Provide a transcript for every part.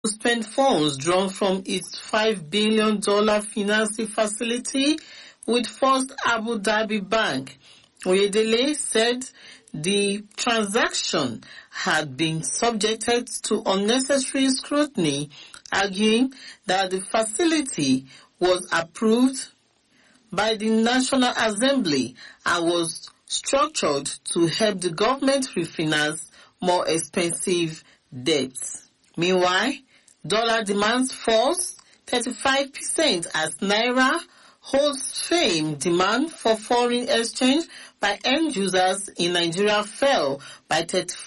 spend funds drawn from its $5 billion financing facility with First Abu Dhabi Bank. Oyedele said the transaction had been subjected to unnecessary scrutiny, arguing that the facility was approved by the National Assembly and was structured to help the government refinance more expensive debts. Meanwhile, dollar demand falls 35% as Naira holds firm. Demand for foreign exchange by end users in Nigeria fell by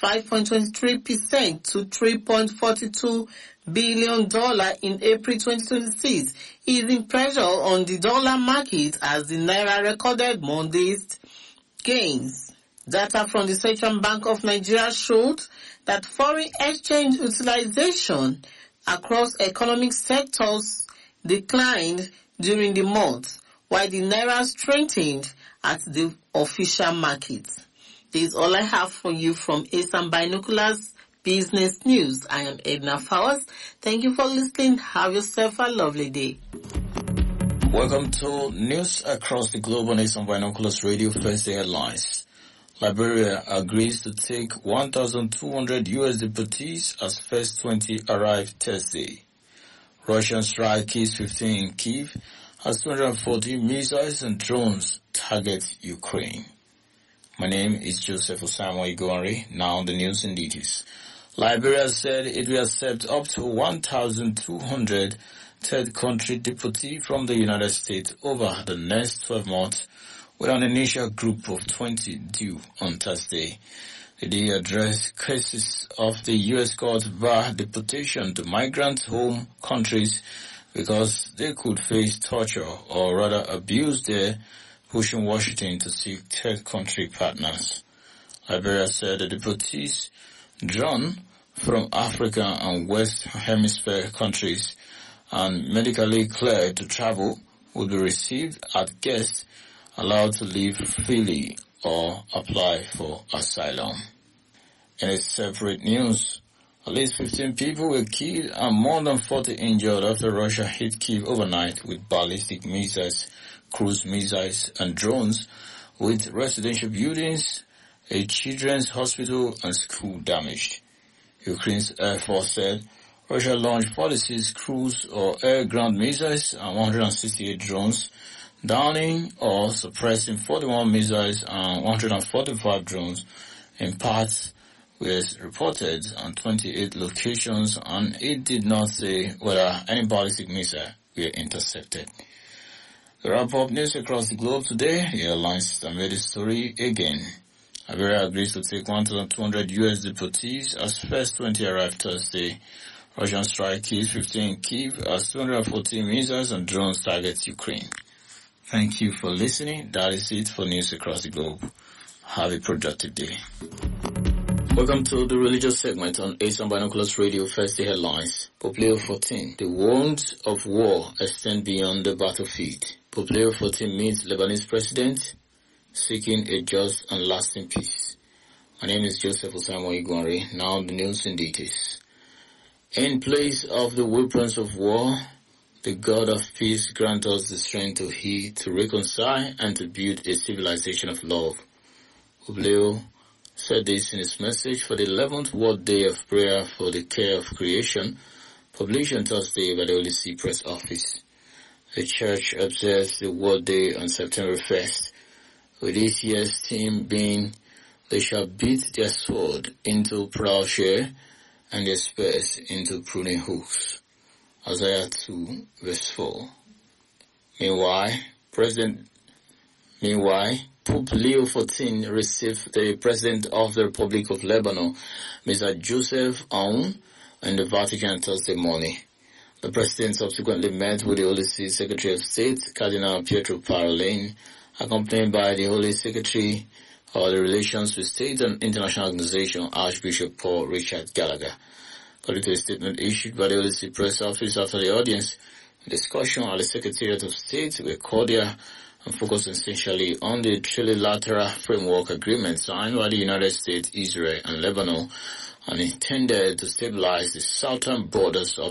35.23% to $3.42 billion in April 2026, easing pressure on the dollar market as the Naira recorded modest gains. Data from the Central Bank of Nigeria showed that foreign exchange utilization across economic sectors declined during the month, while the Naira strengthened at the official market. This is all I have for you from ASAM Binoculars Business News. I am Edna Fowers. Thank you for listening. Have yourself a lovely day. Welcome to News Across the Globe on ASAM Binoculars Radio. First, the headlines. Liberia agrees to take 1,200 U.S. deportees as first 20 arrive Thursday. Russian strike kills 15 in Kyiv as 240 missiles and drones target Ukraine. My name is Joseph Osamo Igwanri. Now the news in details. Liberia said it will accept up to 1,200 third country deportees from the United States over the next 12 months, with an initial group of 20 due on Thursday. The day addressed cases of the U.S. court bar deportation to migrant home countries because they could face torture or rather abuse there, pushing Washington to seek third country partners. Liberia said the deportees drawn from Africa and West Hemisphere countries and medically cleared to travel would be received as guests allowed to live freely or apply for asylum. In a separate news, at least 15 people were killed and more than 40 injured after Russia hit Kyiv overnight with ballistic missiles, cruise missiles and drones, with residential buildings, a children's hospital and school damaged. Ukraine's Air Force said Russia launched 46 cruise or air-ground missiles and 168 drones, downing or suppressing 41 missiles and 145 drones in parts was reported on 28 locations, and it did not say whether any ballistic missile were intercepted. The wrap-up news across the globe today, the airlines that made the story again. Liberia agrees to take 1,200 U.S. deportees as first 20 arrive Thursday. Russian strike kills 15 in Kyiv as 214 missiles and drones target Ukraine. Thank you for listening. That is it for news across the globe. Have a productive day. Welcome to the religious segment on ASAM Binoculars Radio. First, the headlines. Pope Leo 14. The wounds of war extend beyond the battlefield. Pope Leo 14 meets Lebanese president, seeking a just and lasting peace. My name is Joseph Osamo Igwanri. Now the news in details. In place of the weapons of war, the God of peace grant us the strength to heal, to reconcile, and to build a civilization of love. Pope Leo said this in his message for the 11th World Day of Prayer for the Care of Creation, published on Thursday by the Holy See Press Office. The Church observes the World Day on September 1st, with this year's theme being, they shall beat their sword into plowshare and their spears into pruning hooks. Isaiah 2, verse 4. Meanwhile, Pope Leo XIV received the President of the Republic of Lebanon, Mr. Joseph Aoun, in the Vatican Thursday morning. The President subsequently met with the Holy See Secretary of State, Cardinal Pietro Parolin, accompanied by the Holy Secretary of the Relations with State and International Organization, Archbishop Paul Richard Gallagher. According to a statement issued by the Holy See Press Office after the audience, the discussion at the Secretariat of State were cordial and focused essentially on the trilateral framework agreement signed by the United States, Israel, and Lebanon, and intended to stabilize the southern borders of